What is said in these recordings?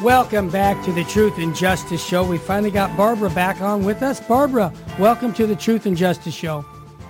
Welcome back to the Truth and Justice Show. We finally got Barbara back on with us. Barbara, welcome to the Truth and Justice Show.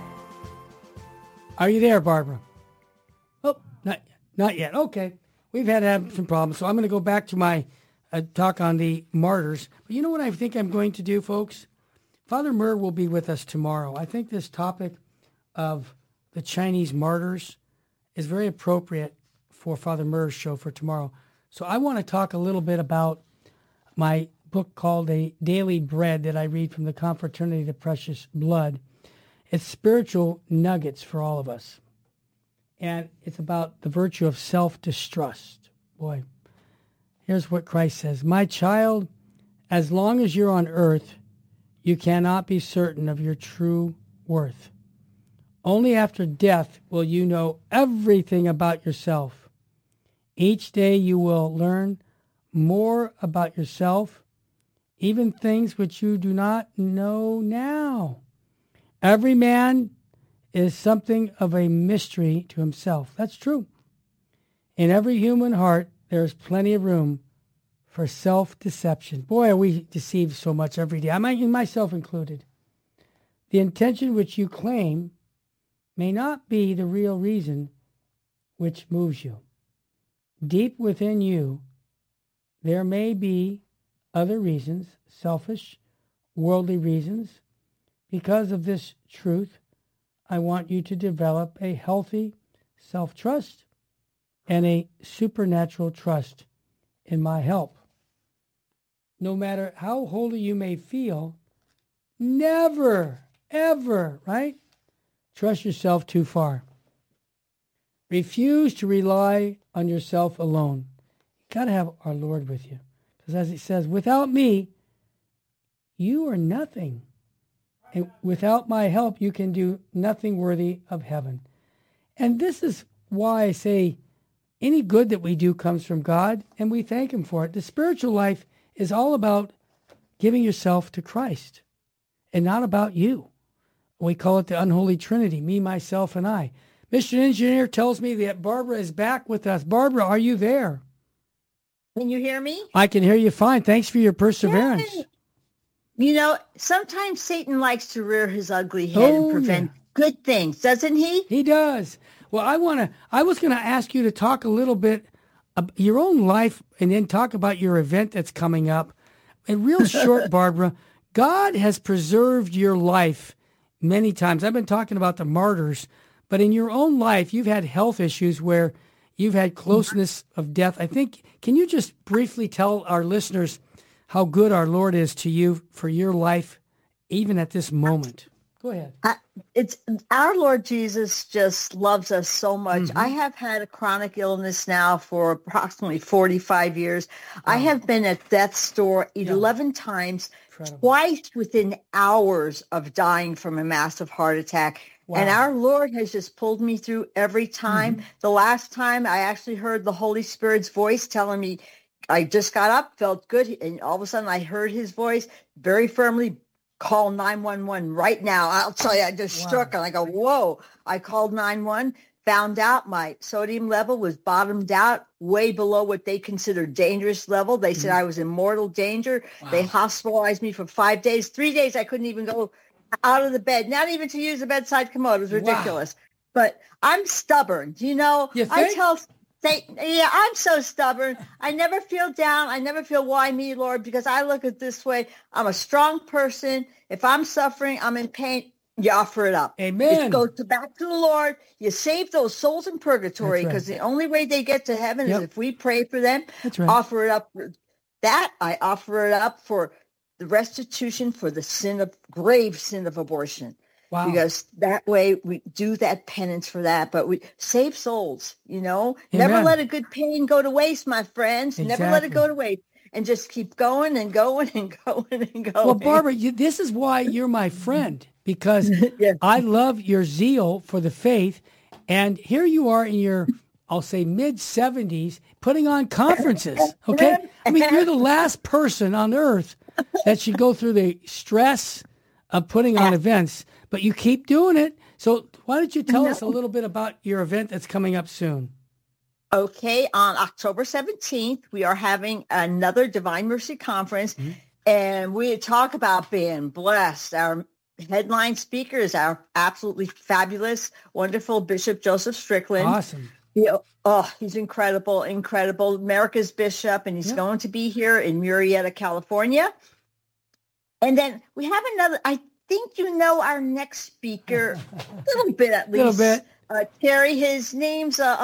Are you there, Barbara? Oh, not yet. Okay. We've had some problems, so I'm going to go back to my talk on the martyrs. But you know what I think I'm going to do, folks? Father Murr will be with us tomorrow. I think this topic of the Chinese martyrs is very appropriate for Father Murr's show for tomorrow. So I want to talk a little bit about my book called A Daily Bread that I read from the Confraternity of the Precious Blood. It's spiritual nuggets for all of us. And it's about the virtue of self-distrust. Boy, here's what Christ says. My child, as long as you're on earth, you cannot be certain of your true worth. Only after death will you know everything about yourself. Each day you will learn more about yourself, even things which you do not know now. Every man is something of a mystery to himself. That's true. In every human heart, there is plenty of room for self-deception. Boy, are we deceived so much every day. Myself included. The intention which you claim may not be the real reason which moves you. Deep within you, there may be other reasons, selfish, worldly reasons. Because of this truth, I want you to develop a healthy self-trust and a supernatural trust in my help. No matter how holy you may feel, never, ever, right? Trust yourself too far. Refuse to rely on yourself alone. You got to have our Lord with you. Because as it says, without me, you are nothing. And without my help, you can do nothing worthy of heaven. And this is why I say any good that we do comes from God, and we thank him for it. The spiritual life is all about giving yourself to Christ and not about you. We call it the unholy trinity, me, myself, and I. Mr. Engineer tells me that Barbara is back with us. Barbara, are you there? Can you hear me? I can hear you fine. Thanks for your perseverance. Yay. You know, sometimes Satan likes to rear his ugly head and prevent good things, doesn't he? He does. Well, I was going to ask you to talk a little bit about your own life and then talk about your event that's coming up. And real short, Barbara, God has preserved your life many times. I've been talking about the martyrs, but in your own life, you've had health issues where you've had closeness of death. I think, can you just briefly tell our listeners how good our Lord is to you for your life, even at this moment? Go ahead. It's our Lord Jesus just loves us so much. Mm-hmm. I have had a chronic illness now for approximately 45 years. I have been at death's door 11 times, twice within hours of dying from a massive heart attack. Wow. And our Lord has just pulled me through every time. Mm-hmm. The last time I actually heard the Holy Spirit's voice telling me, I just got up, felt good, and all of a sudden I heard his voice very firmly, call 911 right now. I'll tell you, I just struck and I go, whoa. I called 911, found out my sodium level was bottomed out way below what they considered dangerous level. They said I was in mortal danger. Wow. They hospitalized me for 5 days. 3 days I couldn't even go out of the bed, not even to use a bedside commode. It was ridiculous. Wow. But I'm stubborn. You know, I tell Satan, I'm so stubborn. I never feel down. I never feel, why me, Lord? Because I look at it this way. I'm a strong person. If I'm suffering, I'm in pain, you offer it up. Amen. You go back to the Lord. You save those souls in purgatory, because the only way they get to heaven is if we pray for them. That's right. Offer it up for that. I offer it up for the restitution for the grave sin of abortion. Wow. Because that way we do that penance for that, but we save souls, you know. Amen. Never let a good pain go to waste, my friends. Exactly. Never let it go to waste, and just keep going and going and going and going. Well, Barbara, this is why you're my friend, because I love your zeal for the faith, and here you are in your, I'll say, mid-70s, putting on conferences, okay? I mean, you're the last person on earth that should go through the stress of putting on events, but you keep doing it. So why don't you tell us a little bit about your event that's coming up soon? Okay, on October 17th, we are having another Divine Mercy Conference, and we talk about being blessed. Our headline speaker is our absolutely fabulous, wonderful Bishop Joseph Strickland. Awesome. He's incredible, incredible. America's bishop, and he's going to be here in Murrieta, California. And then we have another, I think you know our next speaker, a little bit at least. A little bit. Terry, his name's Jesse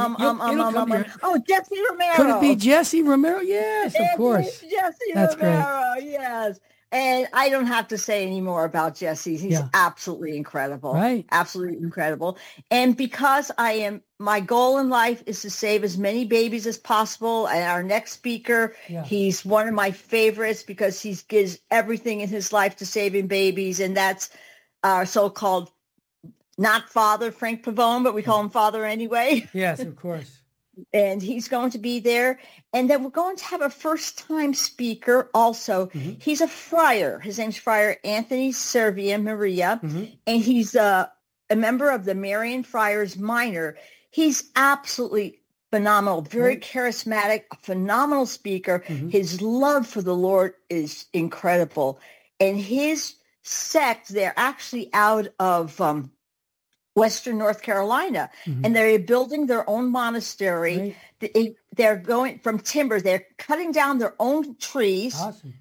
Romero. Could it be Jesse Romero? Yes, of course. Jesse That's Romero, yes. And I don't have to say any more about Jesse. He's absolutely incredible. Right. Absolutely incredible. And because my goal in life is to save as many babies as possible. And our next speaker, he's one of my favorites because he gives everything in his life to saving babies. And that's our so-called not Father Frank Pavone, but we call him Father anyway. Yes, of course. And he's going to be there. And then we're going to have a first-time speaker also. He's a friar. His name's Friar Anthony Servia Maria. And he's a member of the Marian Friars Minor. He's absolutely phenomenal, very charismatic, a phenomenal speaker. His love for the Lord is incredible. And his sect, they're actually out of Western North Carolina, and they're building their own monastery. They're going from timber. They're cutting down their own trees,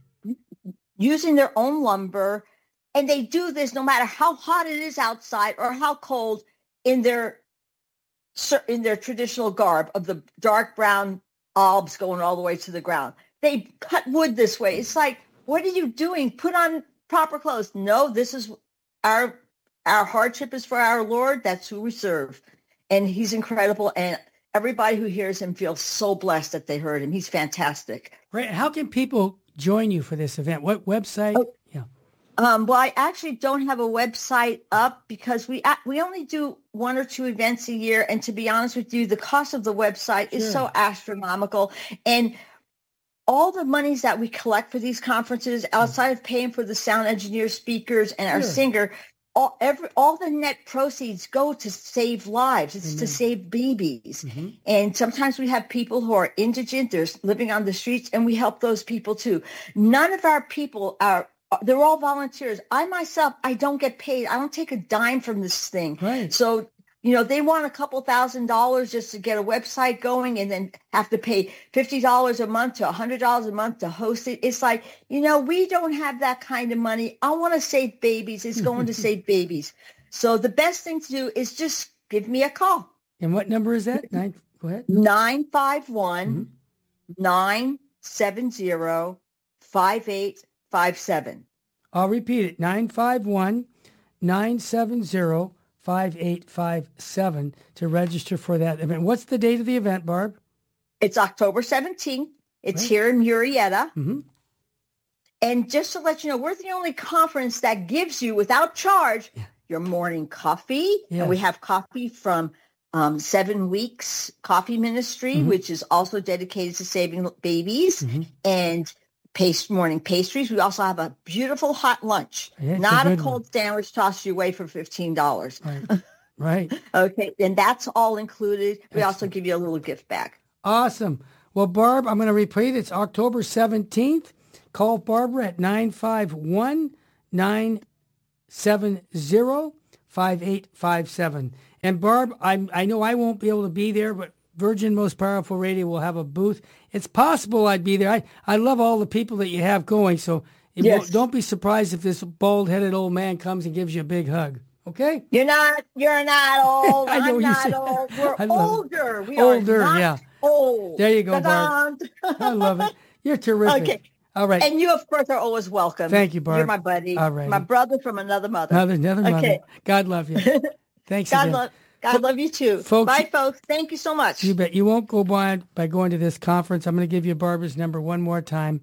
using their own lumber, and they do this no matter how hot it is outside or how cold in their traditional garb of the dark brown albs going all the way to the ground. They cut wood this way. It's like, what are you doing? Put on proper clothes. No, this is our hardship is for our Lord. That's who we serve. And he's incredible. And everybody who hears him feels so blessed that they heard him. He's fantastic. Right. How can people join you for this event? What website? Well, I actually don't have a website up because we only do 1 or 2 events a year. And to be honest with you, the cost of the website is so astronomical. And all the monies that we collect for these conferences, outside of paying for the sound engineer, speakers, and our singer, all the net proceeds go to save lives. It's to save babies. And sometimes we have people who are indigent. They're living on the streets, and we help those people too. None of our people they're all volunteers. I myself, I don't get paid. I don't take a dime from this thing. Right. So, they want a couple $1,000s just to get a website going and then have to pay $50 a month to $100 a month to host it. It's like, we don't have that kind of money. I want to save babies. It's going to save babies. So the best thing to do is just give me a call. And what number is that? Go ahead. 951-970-5857. I'll repeat it. 951-970-5857 to register for that event. What's the date of the event, Barb? It's October 17th. It's here in Murrieta. And just to let you know, we're the only conference that gives you, without charge, your morning coffee. And we have coffee from 7 Weeks Coffee Ministry, which is also dedicated to saving babies, and morning pastries. We also have a beautiful hot lunch, not a cold sandwich tossed you away for $15. Right. Okay. And that's all included. We also give you a little gift bag. Awesome. Well, Barb, I'm going to repeat. It's October 17th. Call Barbara at 951-970-5857. And Barb, I know I won't be able to be there, but Virgin Most Powerful Radio will have a booth. It's possible I'd be there. I love all the people that you have going, so don't be surprised if this bald-headed old man comes and gives you a big hug. Okay? You're not old. I'm not old. We're older. We older, are not old. There you go, Barb. I love it. You're terrific. Okay. All right. And you, of course, are always welcome. Thank you, Barb. You're my buddy. All right. My brother from another mother. Another mother. God love you. Thanks again. God love you too. Folks, bye, folks. Thank you so much. You bet. You won't go by going to this conference. I'm going to give you Barbara's number one more time.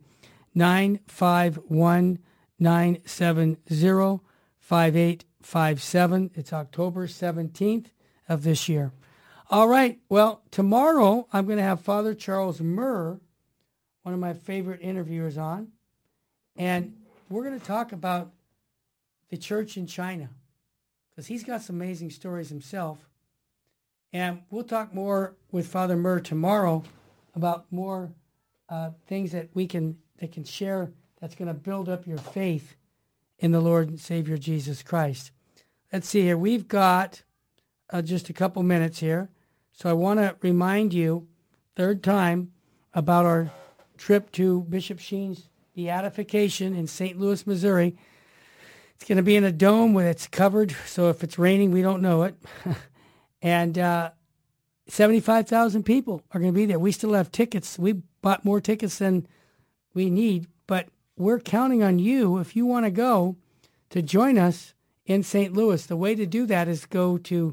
951-970-5857. It's October 17th of this year. All right. Well, tomorrow I'm going to have Father Charles Murr, one of my favorite interviewers, on. And we're going to talk about the church in China, because he's got some amazing stories himself. And we'll talk more with Father Murr tomorrow about more things that can share that's going to build up your faith in the Lord and Savior Jesus Christ. Let's see here. We've got just a couple minutes here. So I want to remind you, third time, about our trip to Bishop Sheen's beatification in St. Louis, Missouri. It's going to be in a dome where it's covered, so if it's raining, we don't know it. And 75,000 people are going to be there. We still have tickets. We bought more tickets than we need, but we're counting on you, if you want to go, to join us in St. Louis. The way to do that is go to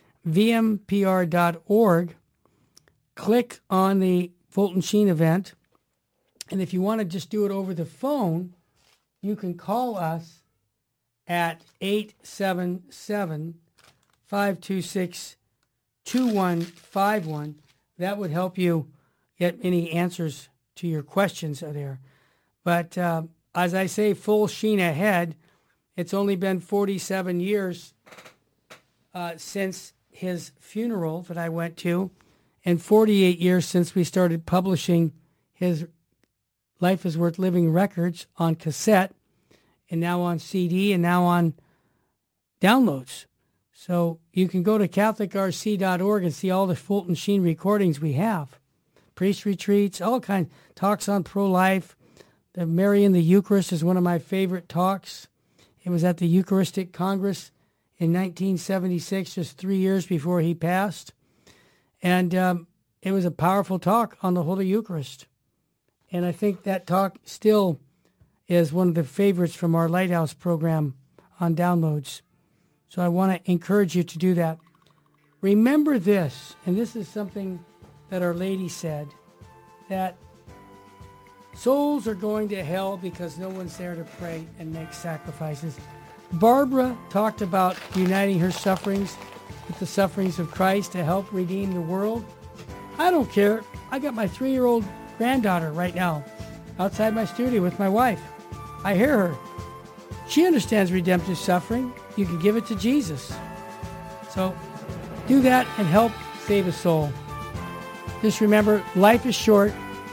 vmpr.org, click on the Fulton Sheen event, and if you want to just do it over the phone, you can call us at 877-526-2151. That would help you get any answers to your questions there. But as I say, full Sheen ahead. It's only been 47 years since his funeral that I went to, and 48 years since we started publishing his Life is Worth Living records on cassette, and now on CD, and now on downloads. So you can go to CatholicRC.org and see all the Fulton Sheen recordings we have. Priest retreats, all kinds, talks on pro-life. The Mary in the Eucharist is one of my favorite talks. It was at the Eucharistic Congress in 1976, just 3 years before he passed. And it was a powerful talk on the Holy Eucharist. And I think that talk still is one of the favorites from our Lighthouse program on downloads. So I want to encourage you to do that. Remember this, and this is something that Our Lady said, that souls are going to hell because no one's there to pray and make sacrifices. Barbara talked about uniting her sufferings with the sufferings of Christ to help redeem the world. I don't care. I got my 3-year-old granddaughter right now outside my studio with my wife. I hear her. She understands redemptive suffering. You can give it to Jesus. So do that and help save a soul. Just remember, life is short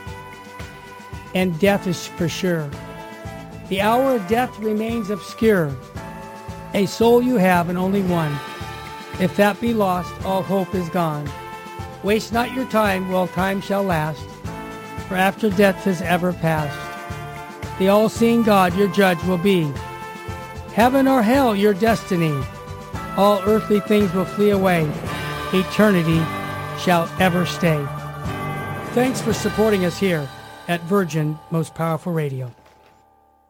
and death is for sure. The hour of death remains obscure. A soul you have and only one. If that be lost, all hope is gone. Waste not your time while time shall last, for after death is ever past. The all-seeing God your judge will be. Heaven or hell your destiny. All earthly things will flee away. Eternity shall ever stay. Thanks for supporting us here at Virgin Most Powerful Radio.